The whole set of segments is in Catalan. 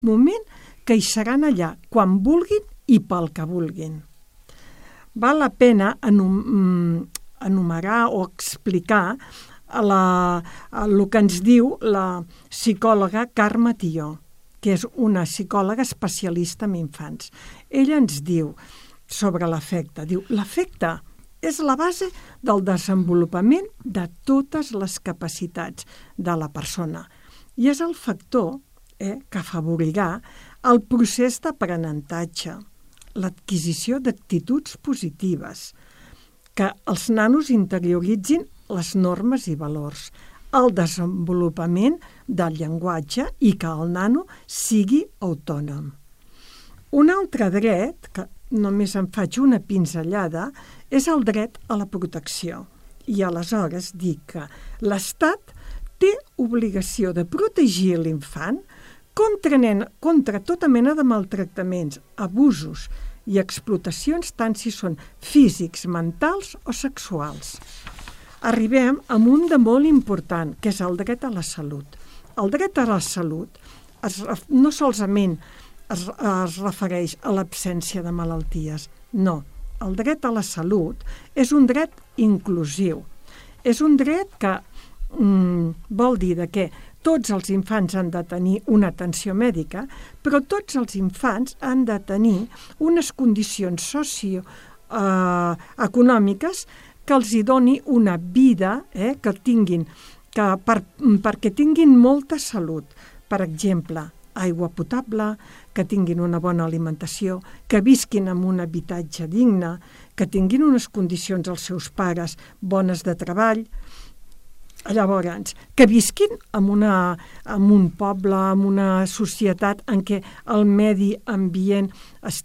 moment que hi seran allà quan vulguin i pel que vulguin. Val la pena enumerar o explicar el que ens diu la psicòloga Carme Tió, que és una psicòloga especialista en infants. Ella ens diu sobre l'afecte, diu, l'afecte és la base del desenvolupament de totes les capacitats de la persona i és el factor que afavorirà el procés d'aprenentatge, l'adquisició d'actituds positives, que els nanos interioritzin les normes i valors, el desenvolupament del llenguatge i que el nano sigui autònom. Un altre dret, que només en faig una pinzellada, és el dret a la protecció. I aleshores dic que l'Estat té obligació de protegir l'infant contra tota mena de maltractaments, abusos i explotacions, tant si són físics, mentals o sexuals. Arribem a un de molt important, que és el dret a la salut. El dret a la salut no solament es refereix a l'absència de malalties, no. El dret a la salut és un dret inclusiu. És un dret que vol dir que tots els infants han de tenir una atenció mèdica, però tots els infants han de tenir unes condicions socioeconòmiques que els hi doni una vida, perquè tinguin molta salut. Per exemple, aigua potable, que tinguin una bona alimentació, que visquin en un habitatge digne, que tinguin unes condicions els seus pares bones de treball. Llavors, que visquin en un poble, en una societat en què el medi ambient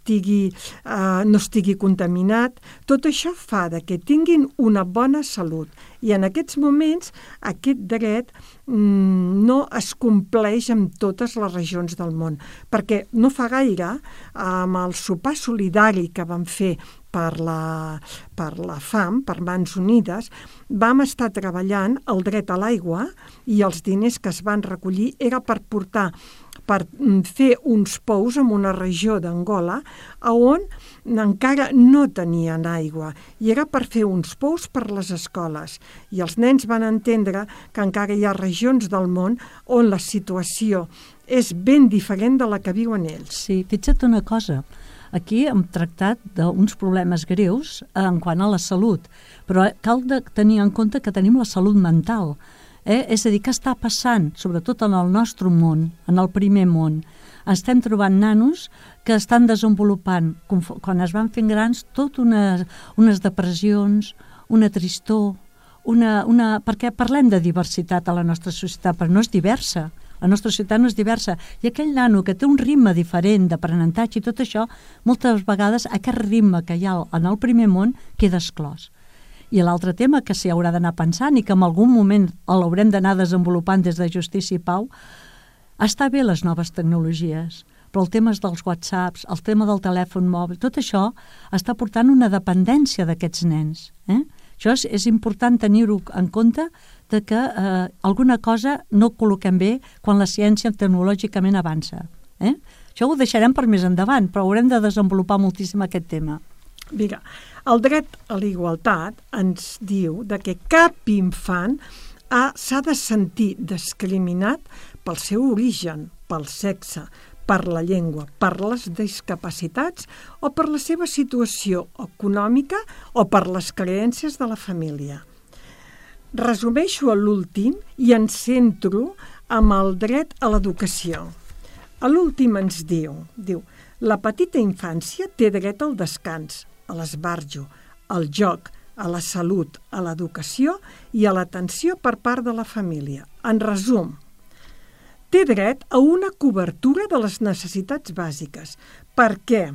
no estigui contaminat. Tot això fa que tinguin una bona salut. I en aquests moments aquest dret no es compleix en totes les regions del món, perquè no fa gaire, amb el sopar solidari que vam fer per la FAM, per Mans Unides, vam estar treballant el dret a l'aigua i els diners que es van recollir era per fer uns pous en una regió d'Angola on encara no tenien aigua i era per fer uns pous per les escoles i els nens van entendre que encara hi ha regions del món on la situació és ben diferent de la que viuen ells. Sí, fixa't una cosa. Aquí hem tractat d'uns problemes greus en quant a la salut, però cal tenir en compte que tenim la salut mental. És a dir, què està passant, sobretot en el nostre món, en el primer món? Estem trobant nanos que estan desenvolupant, quan es van fent grans, tot unes depressions, una tristor, perquè parlem de diversitat a la nostra societat, però no és diversa. La nostra societat no és diversa. I aquell nano que té un ritme diferent d'aprenentatge i tot això, moltes vegades aquest ritme que hi ha en el primer món queda exclòs. I l'altre tema que s'hi haurà d'anar pensant i que en algun moment l'haurem d'anar desenvolupant des de Justícia i Pau, està bé les noves tecnologies, però el tema dels whatsapps, el tema del telèfon mòbil, tot això està portant una dependència d'aquests nens. Això és important tenir-ho en compte de que alguna cosa no col·loquem bé quan la ciència tecnològicament avança. Això ho deixarem per més endavant, però haurem de desenvolupar moltíssim aquest tema. Vinga, el dret a la igualtat ens diu que cap infant s'ha de sentir discriminat pel seu origen, pel sexe, per la llengua, per les discapacitats o per la seva situació econòmica o per les creences de la família. Resumeixo l'últim i em centro amb el dret a l'educació. L'últim ens diu, la petita infància té dret al descans, a l'esbarjo, al joc, a la salut, a l'educació i a l'atenció per part de la família. En resum, té dret a una cobertura de les necessitats bàsiques perquè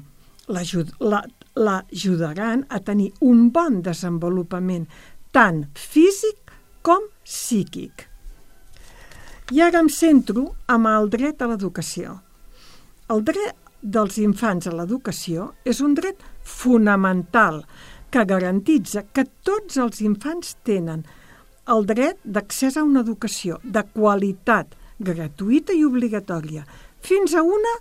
l'ajudaran a tenir un bon desenvolupament tant físic com psíquic. I ara em centro amb el dret a l'educació. El dret dels infants a l'educació és un dret fonamental que garantitza que tots els infants tenen el dret d'accés a una educació de qualitat gratuïta i obligatòria, fins a una